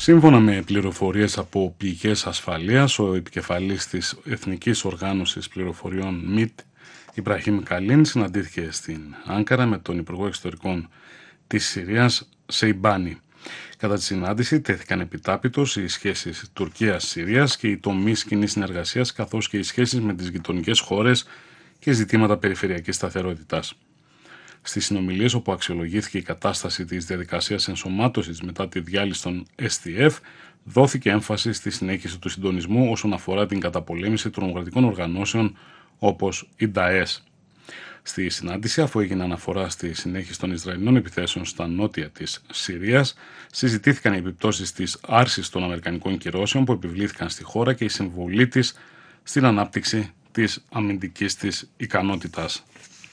Σύμφωνα με πληροφορίες από πηγές ασφαλείας, ο επικεφαλής της Εθνικής Οργάνωσης Πληροφοριών ΜΙΤ, Ιμπραχήμ Καλίν, συναντήθηκε στην Άνκαρα με τον Υπουργό Εξωτερικών της Συρίας, Σεϊμπάνι. Κατά τη συνάντηση τέθηκαν επιτάπητος οι σχέσεις Τουρκίας-Συρίας και οι τομείς κοινής συνεργασίας, καθώς και οι σχέσεις με τις γειτονικές χώρες και ζητήματα περιφερειακής σταθερότητας. Στις συνομιλίες όπου αξιολογήθηκε η κατάσταση της διαδικασίας ενσωμάτωσης μετά τη διάλυση των STF, δόθηκε έμφαση στη συνέχιση του συντονισμού όσον αφορά την καταπολέμηση τρομοκρατικών οργανώσεων όπως η ΝΤΑΕΣ. Στη συνάντηση, αφού έγινε αναφορά στη συνέχιση των Ισραηλινών επιθέσεων στα νότια της Συρίας, συζητήθηκαν οι επιπτώσεις της άρσης των Αμερικανικών κυρώσεων που επιβλήθηκαν στη χώρα και η συμβολή της στην ανάπτυξη της αμυντικής της ικανότητας.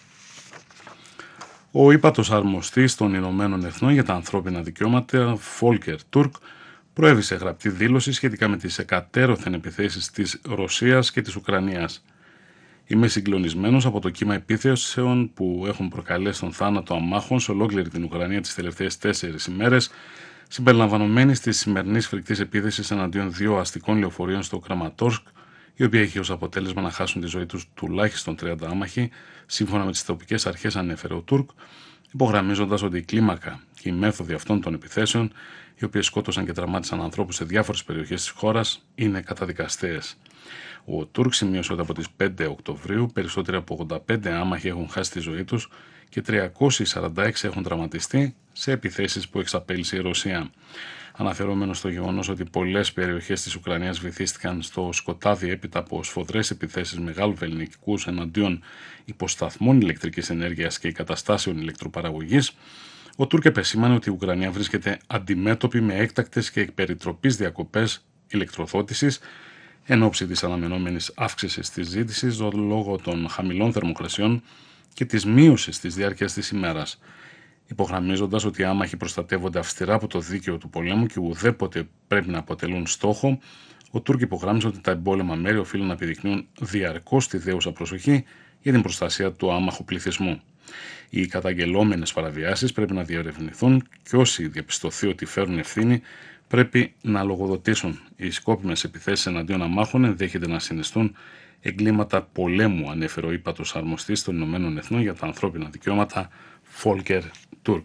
Ο ύπατος αρμοστής των Ηνωμένων Εθνών για τα ανθρώπινα δικαιώματα, Φόλκερ Τούρκ, προέβησε γραπτή δήλωση σχετικά με τις εκατέρωθεν επιθέσεις της Ρωσίας και της Ουκρανίας. Είμαι συγκλονισμένος από το κύμα επίθεσεων που έχουν προκαλέσει τον θάνατο αμάχων σε ολόκληρη την Ουκρανία τις τελευταίες 4 ημέρες, συμπεριλαμβανομένης της σημερινής φρικτής επίθεσης εναντίον 2 αστικών λεωφορείων στο Κραματόρσκ, η οποία έχει ως αποτέλεσμα να χάσουν τη ζωή τους τουλάχιστον 30 άμαχοι, σύμφωνα με τις τοπικές αρχές, ανέφερε ο Τούρκ, υπογραμμίζοντας ότι η κλίμακα και οι μέθοδοι αυτών των επιθέσεων, οι οποίες σκότωσαν και τραυμάτισαν ανθρώπους σε διάφορες περιοχές της χώρας, είναι καταδικαστέες. Ο Τούρκ σημείωσε ότι από τις 5 Οκτωβρίου περισσότεροι από 85 άμαχοι έχουν χάσει τη ζωή τους και 346 έχουν τραυματιστεί σε επιθέσεις που εξαπέλυσε η Ρωσία. Αναφερόμενο στο γεγονός ότι πολλές περιοχές της Ουκρανίας βυθίστηκαν στο σκοτάδι έπειτα από σφοδρές επιθέσεις μεγάλου βεληνικούς εναντίον υποσταθμών ηλεκτρικής ενέργειας και εγκαταστάσεων ηλεκτροπαραγωγής, ο Τούρκ επεσήμανε ότι η Ουκρανία βρίσκεται αντιμέτωπη με έκτακτες και εκ περιτροπής διακοπές ηλεκτροδότησης εν ώψη της αναμενόμενης αύξησης της ζήτησης λόγω των χαμηλών θερμοκρασιών και της μείωσης της διάρκειας της ημέρας. Υπογραμμίζοντας ότι οι άμαχοι προστατεύονται αυστηρά από το δίκαιο του πολέμου και ουδέποτε πρέπει να αποτελούν στόχο, ο Τούρκ υπογράμμιζε ότι τα εμπόλεμα μέρη οφείλουν να επιδεικνύουν διαρκώς τη δέουσα προσοχή για την προστασία του άμαχου πληθυσμού. Οι καταγγελόμενες παραβιάσεις πρέπει να διερευνηθούν και όσοι διαπιστωθεί ότι φέρουν ευθύνη πρέπει να λογοδοτήσουν. Οι σκόπιμες επιθέσεις εναντίον αμάχων ενδέχεται να συνιστούν εγκλήματα πολέμου, ανέφερε ο ύπατος αρμοστής των Ηνωμένων Εθνών για τα ανθρώπινα δικαιώματα, Φόλκερ Τούρκ.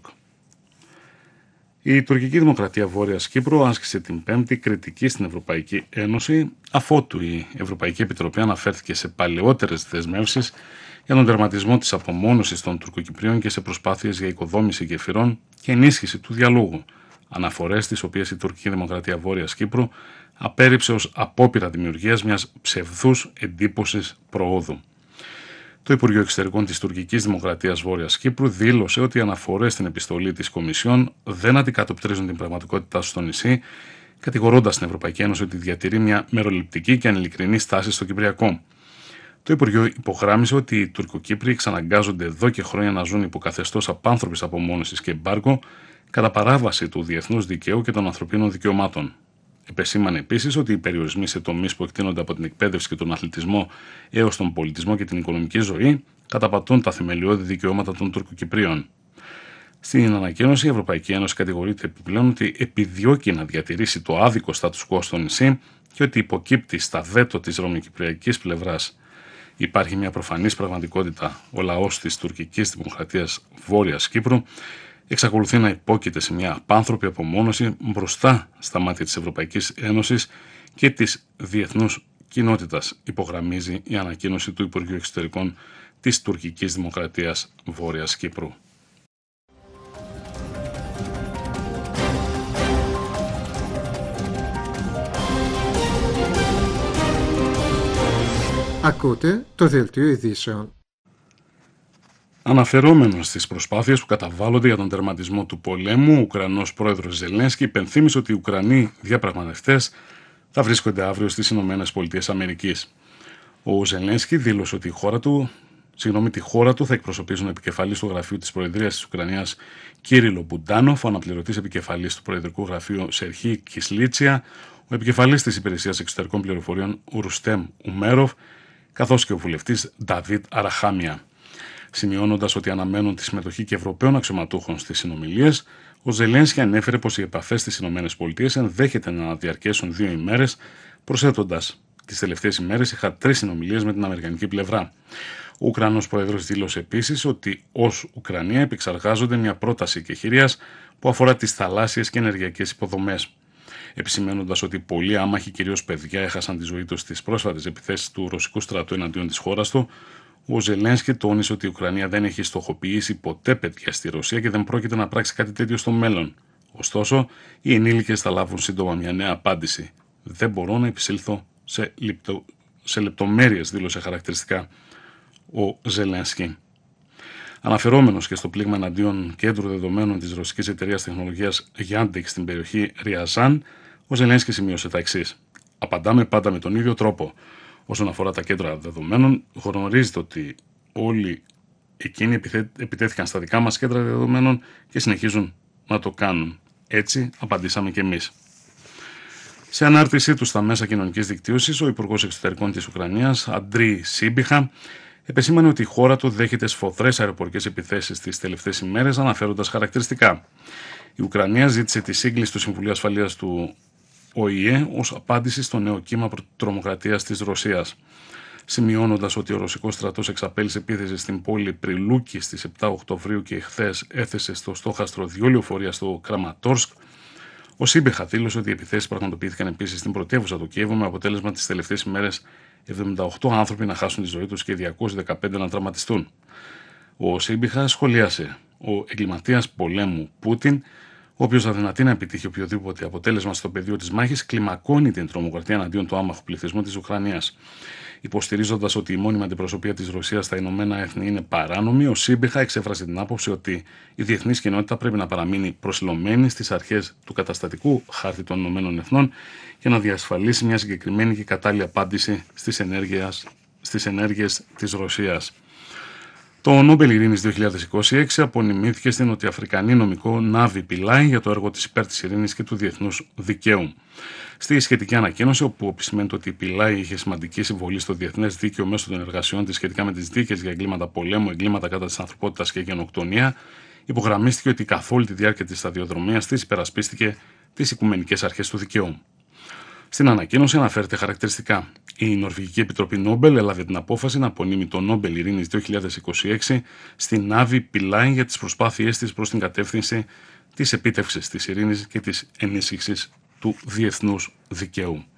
Η τουρκική δημοκρατία Βόρειας Κύπρου άσκησε την Πέμπτη κριτική στην Ευρωπαϊκή Ένωση, αφότου η Ευρωπαϊκή Επιτροπή αναφέρθηκε σε παλαιότερες δεσμεύσεις για τον τερματισμό της απομόνωσης των Τουρκοκυπρίων και σε προσπάθειες για οικοδόμηση γεφυρών και ενίσχυση του διαλόγου, αναφορές τις οποίες η τουρκική δημοκρατία Βόρειας Κύπρου απέρριψε ως απόπειρα δημιουργίας μιας ψευδούς εντύπωσης προόδου. Το Υπουργείο Εξωτερικών της Τουρκικής Δημοκρατίας Βόρειας Κύπρου δήλωσε ότι οι αναφορές στην επιστολή της Κομισιόν δεν αντικατοπτρίζουν την πραγματικότητα στο νησί, κατηγορώντας την Ευρωπαϊκή Ένωση ότι διατηρεί μια μεροληπτική και ανειλικρινή στάση στο Κυπριακό. Το Υπουργείο υπογράμμισε ότι οι Τουρκοκύπροι εξαναγκάζονται εδώ και χρόνια να ζουν υπό καθεστώς απάνθρωπης απομόνωσης και εμπάργκο, κατά παράβαση του διεθνούς δικαίου και των ανθρωπίνων δικαιωμάτων. Επεσήμανε επίσης ότι οι περιορισμοί σε τομείς που εκτείνονται από την εκπαίδευση και τον αθλητισμό έως τον πολιτισμό και την οικονομική ζωή καταπατούν τα θεμελιώδη δικαιώματα των Τουρκοκυπρίων. Στην ανακοίνωση, η Ευρωπαϊκή Ένωση κατηγορείται επιπλέον ότι επιδιώκει να διατηρήσει το άδικο status quo στο νησί και ότι υποκύπτει στα βέτο της ρωμικυπριακής πλευράς. Υπάρχει μια προφανής πραγματικότητα. Ο λαός της τουρκικής δημοκρατίας Βόρειας Κύπρου εξακολουθεί να υπόκειται σε μια απάνθρωπη απομόνωση μπροστά στα μάτια της Ευρωπαϊκής Ένωσης και της διεθνούς κοινότητας, υπογραμμίζει η ανακοίνωση του Υπουργείου Εξωτερικών της Τουρκικής Δημοκρατίας Βόρειας Κύπρου. Ακούτε το Δελτίο Ειδήσεων. Αναφερόμενος στις προσπάθειες που καταβάλλονται για τον τερματισμό του πολέμου, ο Ουκρανός πρόεδρος Ζελένσκι υπενθύμισε ότι οι Ουκρανοί διαπραγματευτές θα βρίσκονται αύριο στις ΗΠΑ. Ο Ζελένσκι δήλωσε ότι τη χώρα του θα εκπροσωπήσουν επικεφαλής του γραφείου της Προεδρίας της Ουκρανίας Κύριλο Μπουντάνοφ, ο αναπληρωτής επικεφαλής του Προεδρικού Γραφείου Σερχή Κισλίτσια, ο επικεφαλής της Υπηρεσίας Εξωτερικών Πληροφοριών Ρουστέμ Ουμέροφ, καθώς και ο βουλευτής Νταβίτ Αραχάμια. Σημειώνοντας ότι αναμένουν τη συμμετοχή και Ευρωπαίων αξιωματούχων στις συνομιλίες, Ο Ζελένσκι ανέφερε πως οι επαφές στις ΗΠΑ ενδέχεται να διαρκέσουν 2 ημέρες, προσθέτοντας: τις τελευταίες ημέρες είχα 3 συνομιλίες με την αμερικανική πλευρά. Ο Ουκρανός Πρόεδρος δήλωσε επίσης ότι ως Ουκρανία επεξεργάζονται μια πρόταση εκεχηρίας που αφορά τις θαλάσσιες και ενεργειακές υποδομές. Επισημαίνοντας ότι πολλοί άμαχοι, κυρίως παιδιά, έχασαν τη ζωή τους στις πρόσφατες επιθέσεις του ρωσικού στρατού εναντίον της χώρας του, ο Ζελένσκι τόνισε ότι η Ουκρανία δεν έχει στοχοποιήσει ποτέ παιδιά στη Ρωσία και δεν πρόκειται να πράξει κάτι τέτοιο στο μέλλον. Ωστόσο, οι ενήλικες θα λάβουν σύντομα μια νέα απάντηση. Δεν μπορώ να επισήλθω σε λεπτομέρειες, δήλωσε χαρακτηριστικά ο Ζελένσκι. Αναφερόμενος και στο πλήγμα εναντίον κέντρου δεδομένων της ρωσικής εταιρείας τεχνολογίας Yandex στην περιοχή Ριαζάν, ο Ζελένσκι σημείωσε τα εξής: απαντάμε πάντα με τον ίδιο τρόπο. Όσον αφορά τα κέντρα δεδομένων, γνωρίζετε ότι όλοι εκείνοι επιτέθηκαν στα δικά μας κέντρα δεδομένων και συνεχίζουν να το κάνουν. Έτσι απαντήσαμε κι εμείς. Σε ανάρτησή του στα μέσα κοινωνικής δικτύωσης, ο Υπουργός Εξωτερικών της Ουκρανίας, Αντρί Σίμπιχα, επεσήμανε ότι η χώρα του δέχεται σφοδρές αεροπορικές επιθέσεις τις τελευταίες ημέρες, αναφέροντας χαρακτηριστικά: η Ουκρανία ζήτησε τη σύγκληση του Συμβουλίου Ασφαλείας του ΟΗΕ ως απάντηση στο νέο κύμα τρομοκρατίας της Ρωσίας. Σημειώνοντας ότι ο ρωσικός στρατός εξαπέλυσε επίθεση στην πόλη Πριλούκη στις 7 Οκτωβρίου και χθες έθεσε στο στόχαστρο 2 λεωφορεία στο Κραματόρσκ, ο Σίμπιχα δήλωσε ότι οι επιθέσεις πραγματοποιήθηκαν επίσης στην πρωτεύουσα του Κιέβου, με αποτέλεσμα τις τελευταίες ημέρες 78 άνθρωποι να χάσουν τη ζωή τους και 215 να τραυματιστούν. Ο Σίμπιχα σχολίασε: ο εγκληματίας πολέμου Πούτιν, ο οποίος αδυνατεί να επιτύχει οποιοδήποτε αποτέλεσμα στο πεδίο της μάχης, κλιμακώνει την τρομοκρατία εναντίον του άμαχου πληθυσμού της Ουκρανίας. Υποστηρίζοντας ότι η μόνιμη αντιπροσωπεία της Ρωσίας στα Ηνωμένα Έθνη είναι παράνομη, ο Σίμπιχα εξέφρασε την άποψη ότι η διεθνής κοινότητα πρέπει να παραμείνει προσιλωμένη στις αρχές του καταστατικού χάρτη των Ηνωμένων Εθνών για να διασφαλίσει μια συγκεκριμένη και κατάλληλη απάντηση στις ενέργειες της Ρωσίας. Το Νόμπελ Ειρήνης 2026 απονημήθηκε στην νοτιοαφρικανή νομικό Νάβι Πιλάι για το έργο της υπέρ της ειρήνης και του διεθνούς δικαίου. Στη σχετική ανακοίνωση, όπου επισημαίνεται ότι η Πιλάι είχε σημαντική συμβολή στο διεθνές δίκαιο μέσω των εργασιών της σχετικά με τις δίκες για εγκλήματα πολέμου, εγκλήματα κατά της ανθρωπότητας και γενοκτονία, υπογραμμίστηκε ότι καθ' όλη τη διάρκεια της σταδιοδρομίας της υπερασπίστηκε τις οικουμενικές αρχές του δικαίου. Στην ανακοίνωση αναφέρεται χαρακτηριστικά: η Νορβηγική Επιτροπή Νόμπελ έλαβε την απόφαση να απονείμει το Νόμπελ Ειρήνης 2026 στην Νάβι Πιλάι για τις προσπάθειές της προς την κατεύθυνση της επίτευξης της ειρήνης και της ενίσχυσης του διεθνούς δικαίου.